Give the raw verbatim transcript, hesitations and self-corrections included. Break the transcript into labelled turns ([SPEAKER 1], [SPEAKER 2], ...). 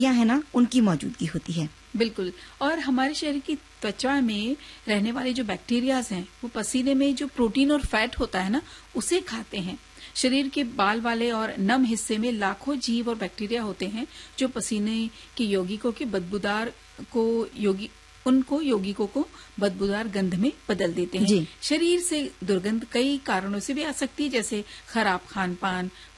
[SPEAKER 1] या है ना, उनकी मौजूदगी होती है।
[SPEAKER 2] बिल्कुल। और हमारे शरीर की त्वचा में रहने वाले जो बैक्टीरियाज हैं वो पसीने में जो प्रोटीन और फैट होता है ना, उसे खाते हैं। शरीर के बाल वाले और नम हिस्से में लाखों जीव और बैक्टीरिया होते हैं जो पसीने के यौगिकों के बदबूदार को योगी उनको यौगिकों को बदबूदार गंध में बदल देते हैं।
[SPEAKER 1] जी।
[SPEAKER 2] शरीर से दुर्गंध कई कारणों से भी आ सकती है, जैसे खराब खान पान,